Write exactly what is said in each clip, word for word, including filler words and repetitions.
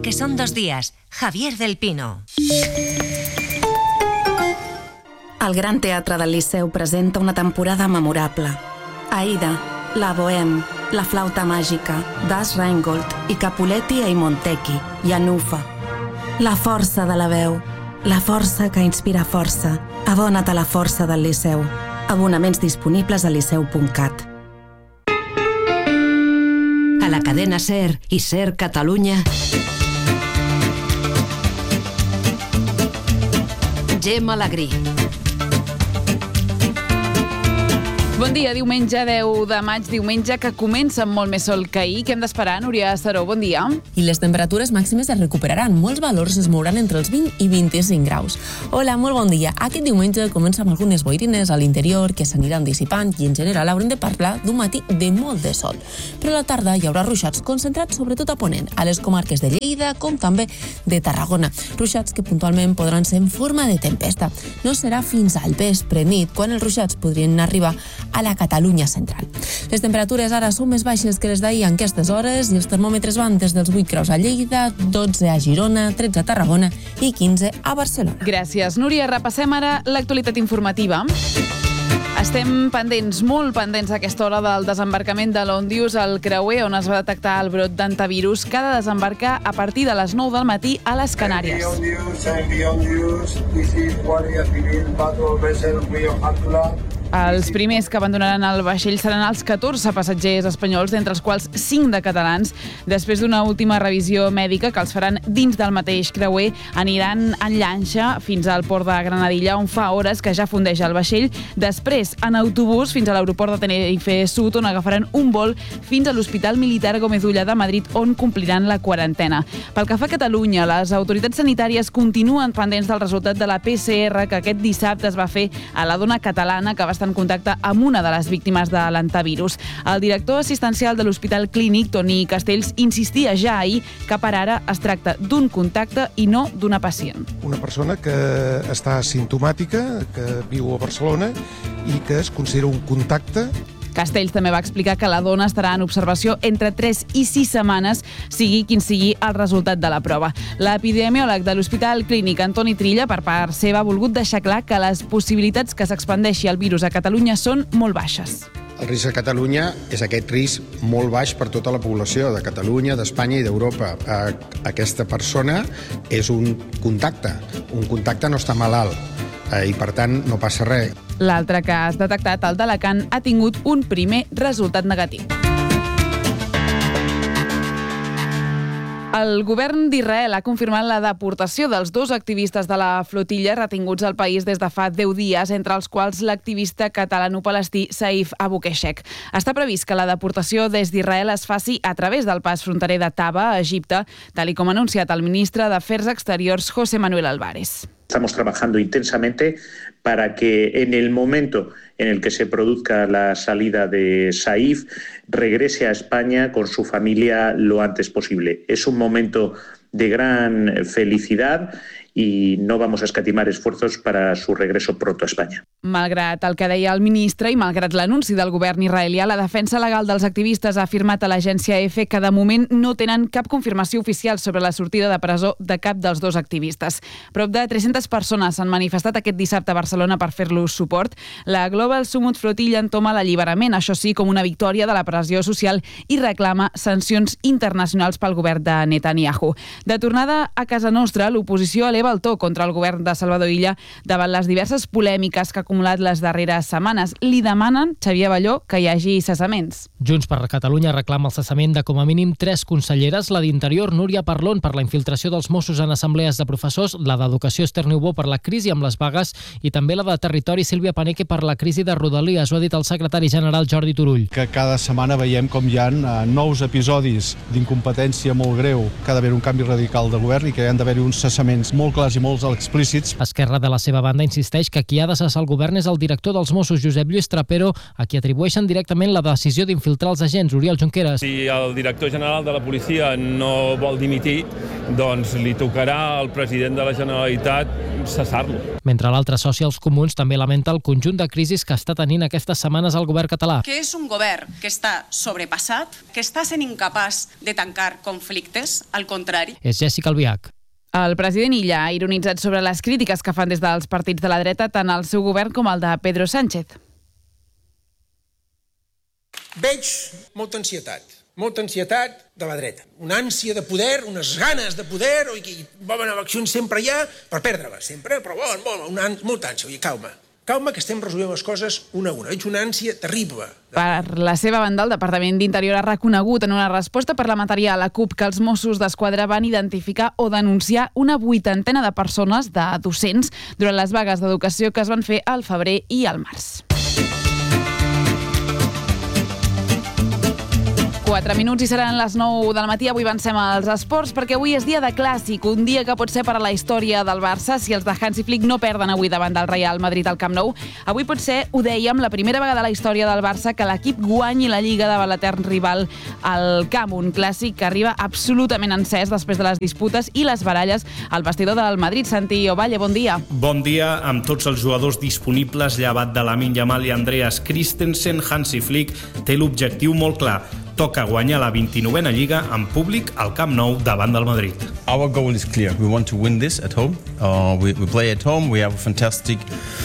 que son dos días. Javier del Pino. El Gran Teatre del Liceu presenta una temporada memorable. Aida, La Bohème, La Flauta Màgica, Das Rheingold i Capuletti e Montecchi, i Anufa. La força de la veu, la força que inspira força. Abona't a la força del Liceu. Abonaments disponibles a liceu punt cat. A la cadena SER i SER Catalunya. Gemma Alegrí. Bon dia, diumenge deu de maig, diumenge que comença amb molt més sol que ahir. Què hem d'esperar, Núria Saró? Bon dia. I les temperatures màximes es recuperaran. Molts valors es mouran entre els vint i vint-i-cinc graus. Hola, molt bon dia. Aquest diumenge comença amb algunes boirines a l'interior que s'aniran dissipant i en general haurem de parlar d'un matí de molt de sol. Però a la tarda hi haurà ruixats concentrats sobretot a ponent, a les comarques de Lleida com també de Tarragona. Ruixats que puntualment podran ser en forma de tempesta. No serà fins al vespre nit quan els ruixats podrien arribar a la Catalunya central. Les temperatures ara són més baixes que les d'ahir en aquestes hores i els termòmetres van des dels vuit graus a Lleida, dotze a Girona, tretze a Tarragona i quinze a Barcelona. Gràcies, Núria. Repassem ara l'actualitat informativa. Estem pendents, molt pendents a aquesta hora del desembarcament de l'Òndius al creuer on es va detectar el brot d'antivirus que ha de desembarcar a partir de les nou del matí a les Canàries. Els primers que abandonaran el vaixell seran els catorze passatgers espanyols, d'entre els quals cinc de catalans. Després d'una última revisió mèdica que els faran dins del mateix creuer, aniran en llanxa fins al port de Granadilla, on fa hores que ja fundeix el vaixell. Després, en autobús fins a l'aeroport de Tenerife Sud, on agafaran un vol fins a l'Hospital Militar Gómez Ulla de Madrid, on compliran la quarantena. Pel que fa a Catalunya, les autoritats sanitàries continuen pendents del resultat de la P C R que aquest dissabte es va fer a la dona catalana que va estar en contacte amb una de les víctimes de l'antivirus. El director assistencial de l'Hospital Clínic, Toni Castells, insistia ja ahir que per ara es tracta d'un contacte i no d'una pacient. Una persona que està asimptomàtica, que viu a Barcelona i que es considera un contacte. Castells també va explicar que la dona estarà en observació entre tres i sis setmanes, sigui quin sigui el resultat de la prova. L'epidemiòleg de l'Hospital Clínic, Antoni Trilla, per part seva, ha volgut deixar clar que les possibilitats que s'expandeixi el virus a Catalunya són molt baixes. El risc a Catalunya és aquest risc molt baix per tota la població de Catalunya, d'Espanya i d'Europa. Aquesta persona és un contacte. Un contacte no està malalt i, per tant, no passa res. L'altre cas detectat, el d'Alacant, ha tingut un primer resultat negatiu. El govern d'Israel ha confirmat la deportació dels dos activistes de la flotilla retinguts al país des de fa deu dies, entre els quals l'activista catalano-palestí Saif Abu Keshek. Està previst que la deportació des d'Israel es faci a través del pas fronterer de Taba, a Egipte, tal i com ha anunciat el ministre d'Afers Exteriors, José Manuel Álvarez. Estamos trabajando intensamente para que en el momento en el que se produzca la salida de Saif, regrese a España con su familia lo antes posible. Es un momento de gran felicidad y no vamos a escatimar esfuerzos para su regreso pronto a España. Malgrat el que deia el ministre i malgrat l'anunci del govern israelià, la defensa legal dels activistes ha afirmat a l'agència E F que de moment no tenen cap confirmació oficial sobre la sortida de presó de cap dels dos activistes. Prop de tres-centes persones s'han manifestat aquest dissabte a Barcelona per fer-los suport. La Global Summit Flotilla entoma l'alliberament, això sí, com una victòria de la pressió social i reclama sancions internacionals pel govern de Netanyahu. De tornada a casa nostra, l'oposició eleva el to contra el govern de Salvador Illa davant les diverses polèmiques que ha acumulat les darreres setmanes. Li demanen, Xavier Balló, que hi hagi cessaments. Junts per Catalunya reclama el cessament de com a mínim tres conselleres, la d'Interior, Núria Parlon, per la infiltració dels Mossos en assemblees de professors, la d'Educació, Esther Niubó, per la crisi amb les vagues i també la de Territori, Sílvia Paneque, per la crisi de Rodalies. Ho ha dit el secretari general Jordi Turull. Que cada setmana veiem com hi ha nous episodis d'incompetència molt greu, que ha d'haver un canvi radical de govern i que hi ha d'haver uns cessaments molt clars i molt explícits. Esquerra, de la seva banda, insisteix que qui ha de cessar el govern és el director dels Mossos, Josep Lluís Trapero, a qui atribueixen directament la decisió d'infiltrar els agents, Oriol Junqueras. Si el director general de la policia no vol dimitir, doncs li tocarà al president de la Generalitat cessar-lo. Mentre l'altre soci, els Comuns, també lamenta el conjunt de crisis que està tenint aquestes setmanes el govern català. Que és un govern que està sobrepassat, que està sent incapaç de tancar conflictes, al contrari. És Jessica Albiach. El president Illa ha ironitzat sobre les crítiques que fan des dels partits de la dreta tant al seu govern com al de Pedro Sánchez. Veig molta ansietat, molta ansietat de la dreta. Una ànsia de poder, unes ganes de poder, i volen eleccions sempre hi ha, per perdre-les sempre, però volen, volen, una, molta ànsia. I calma, calma, que estem resolent les coses una a una. Veig una ànsia terrible. Per la seva banda, el Departament d'Interior ha reconegut en una resposta parlamentària a la CUP que els Mossos d'Esquadra van identificar o denunciar una vuitantena de persones, de docents, durant les vagues d'educació que es van fer al febrer i al març. Quatre minuts i seran les nou del matí. Avui avancem als esports perquè avui és dia de clàssic, un dia que pot ser per a la història del Barça si els de Hansi Flick no perden avui davant del Real Madrid al Camp Nou. Avui pot ser, ho dèiem, la primera vegada a la història del Barça que l'equip guanyi la Lliga davant l'etern rival al Camp, un clàssic que arriba absolutament encès després de les disputes i les baralles al vestidor del Madrid. Santi Ovalle, bon dia. Bon dia. Amb tots els jugadors disponibles, llevat de Lamine Yamal i Andreas Christensen, Hansi Flick té l'objectiu molt clar. Toca guanyar la vint-i-novena Lliga en públic al Camp Nou davant del Madrid. Our goal is clear. We want to win this at home. Uh, we, we play at home. We have a fantastic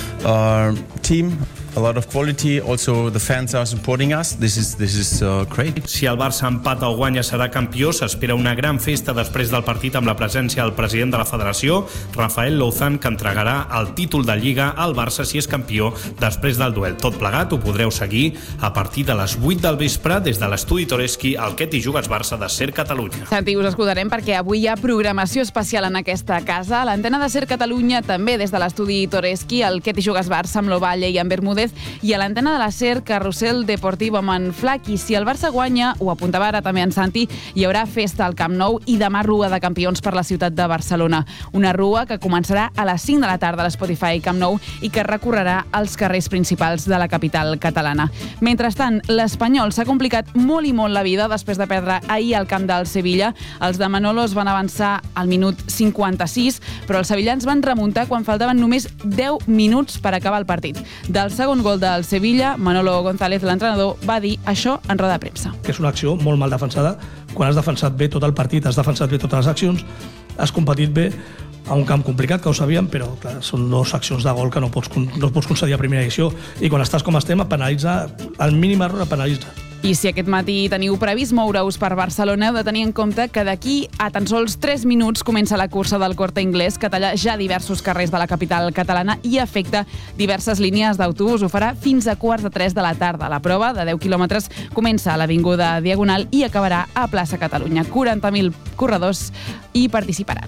uh, team. A lot of quality. Also, the fans are supporting us. This is this is uh, great. Si el Barça empata o guanya serà campió, s'espera una gran festa després del partit amb la presència del president de la federació, Rafael Louzán, que entregarà el títol de Lliga al Barça si és campió després del duel. Tot plegat ho podreu seguir a partir de les vuit del vespre des de l'estudi Toreski al Què t'hi jugues Barça de Ser Catalunya. Santi, us escoltarem perquè avui hi ha programació especial en aquesta casa. A l'antena de Ser Catalunya, també des de l'estudi Toreski, el Què t'hi jugues Barça amb l'Ovalle i amb Bermúdez, i a l'antena de la SER, Carrusel Deportivo amb en Flac. I si el Barça guanya, ho apuntava ara també en Santi, hi haurà festa al Camp Nou i demà rua de campions per la ciutat de Barcelona. Una rua que començarà a les cinc de la tarda a l'Spotify Camp Nou i que recorrerà els carrers principals de la capital catalana. Mentrestant, l'Espanyol s'ha complicat molt i molt la vida després de perdre ahir al camp del Sevilla. Els de Manolo es van avançar al minut cinquanta-sis, però els sevillans van remuntar quan faltaven només deu minuts per acabar el partit. Del segon gol del Sevilla, Manolo González, l'entrenador, va dir això en roda de premsa. Que és una acció molt mal defensada. Quan has defensat bé tot el partit, has defensat bé totes les accions, has competit bé a un camp complicat, que ho sabíem, però clar, són dues accions de gol que no pots, no pots concedir a primera edició. I quan estàs com estem, penalitza, el mínim error penalitza. I si aquest matí teniu previst moure-us per Barcelona, heu de tenir en compte que d'aquí a tan sols tres minuts comença la cursa del Corte Inglés, que talla ja diversos carrers de la capital catalana i afecta diverses línies d'autobús. Ho farà fins a quarts de tres de la tarda. La prova, de deu quilòmetres, comença a l'Avinguda Diagonal i acabarà a Plaça Catalunya. quaranta mil corredors hi participaran.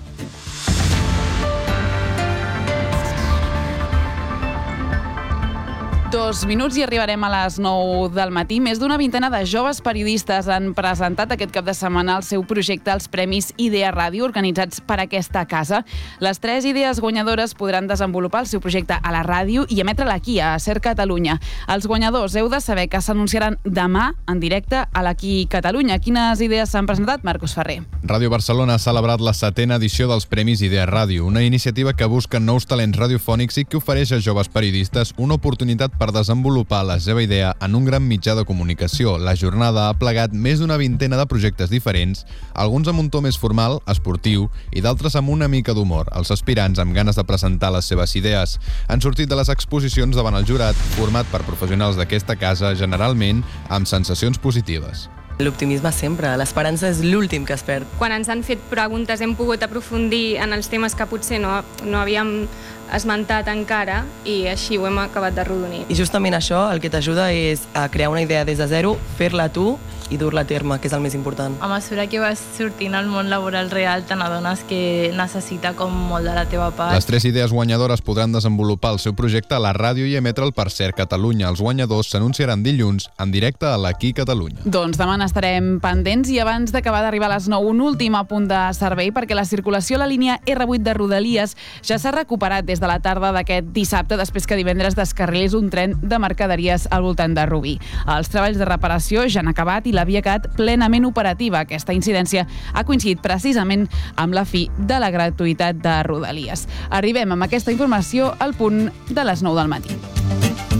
Dos minuts i arribarem a les nou del matí. Més d'una vintena de joves periodistes han presentat aquest cap de setmana el seu projecte als Premis Idea Ràdio, organitzats per aquesta casa. Les tres idees guanyadores podran desenvolupar el seu projecte a la ràdio i emetre-la aquí, a Ser Catalunya. Els guanyadors heu de saber que s'anunciaran demà en directe a l'Aquí Catalunya. Quines idees s'han presentat, Marcos Ferrer? Ràdio Barcelona ha celebrat la setena edició dels Premis Idea Ràdio, una iniciativa que busca nous talents radiofònics i que ofereix a joves periodistes una oportunitat per desenvolupar la seva idea en un gran mitjà de comunicació. La jornada ha plegat més d'una vintena de projectes diferents, alguns amb un to més formal, esportiu, i d'altres amb una mica d'humor. Els aspirants, amb ganes de presentar les seves idees, han sortit de les exposicions davant el jurat, format per professionals d'aquesta casa, generalment amb sensacions positives. L'optimisme sempre, l'esperança és l'últim que es perd. Quan ens han fet preguntes hem pogut aprofundir en els temes que potser no, no havíem esmentat encara i així ho hem acabat d'arrodonir. I justament això el que t'ajuda és a crear una idea des de zero, fer-la tu i dur-la a terme, que és el més important. A mesura que vas sortint al món laboral real te n'adones que necessita com molt de la teva part. Les tres idees guanyadores podran desenvolupar el seu projecte a la ràdio i emetre'l per Ser Catalunya. Els guanyadors s'anunciaran dilluns en directe a l'Aquí Catalunya. Doncs demà n'estarem pendents i abans d'acabar d'arribar a les nou, un últim apunt de servei perquè la circulació a la línia erre vuit de Rodalies ja s'ha recuperat des de la tarda d'aquest dissabte després que divendres descarrilés un tren de mercaderies al voltant de Rubí. Els treballs de reparació ja han acabat i la havia quedat plenament operativa. Aquesta incidència ha coincidit precisament amb la fi de la gratuïtat de Rodalies. Arribem amb aquesta informació al punt de les nou del matí.